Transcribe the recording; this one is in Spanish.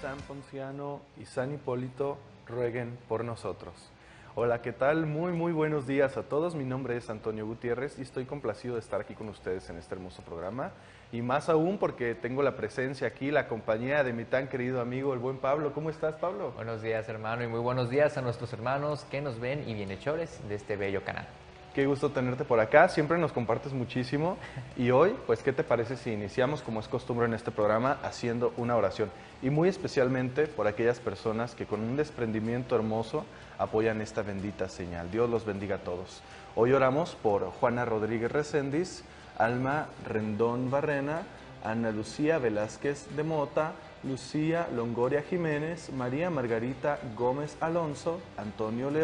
San Ponciano y San Hipólito rueguen por nosotros. Hola, ¿qué tal? Muy buenos días a todos. Mi nombre es Antonio Gutiérrez y estoy complacido de estar aquí con ustedes en este hermoso programa. Y más aún porque tengo la presencia aquí, la compañía de mi tan querido amigo, el buen Pablo. ¿Cómo estás, Pablo? Buenos días, hermano, y muy buenos días a nuestros hermanos que nos ven y bienhechores de este bello canal. Qué gusto tenerte por acá, siempre nos compartes muchísimo y hoy, pues, ¿qué te parece si iniciamos, como es costumbre en este programa, haciendo una oración? Y muy especialmente por aquellas personas que con un desprendimiento hermoso apoyan esta bendita señal. Dios los bendiga a todos. Hoy oramos por Juana Rodríguez Recendis, Alma Rendón Barrena, Ana Lucía Velázquez de Mota, Lucía Longoria Jiménez, María Margarita Gómez Alonso, Antonio León,